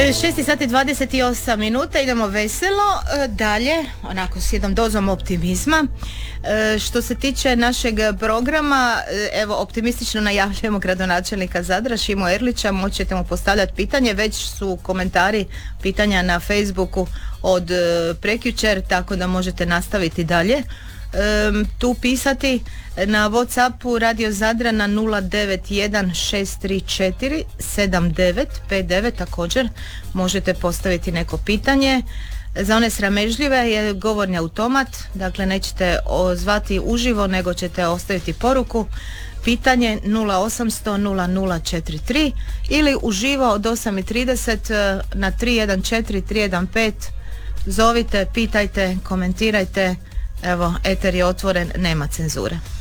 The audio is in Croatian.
6 sati 28 minuta, idemo veselo dalje, onako s jednom dozom optimizma. Što se tiče našeg programa, evo optimistično najavljujemo gradonačelnika Zadra Šimo Erlića, moćete mu postavljati pitanje, već su komentari pitanja na Facebooku od prekjučer, tako da možete nastaviti dalje. Tu pisati na Whatsappu Radio Zadra na 091-634-7959, također možete postaviti neko pitanje. Za one sramežljive je govorni automat, dakle nećete zvati uživo nego ćete ostaviti poruku, pitanje 0800 0043 ili uživo od 8:30 na 314-315. Zovite, pitajte, komentirajte. Evo, eter je otvoren, nema cenzure.